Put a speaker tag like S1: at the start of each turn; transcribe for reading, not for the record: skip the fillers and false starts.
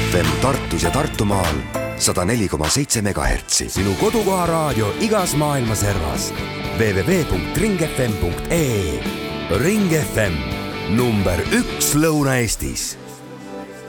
S1: FM Tartus ja Tartumaal 104,7 MHz.
S2: Sinu kodukoha raadio igas maailma servas. www.ringfm.ee. Ring FM, number 1 Lõuna-Eestis.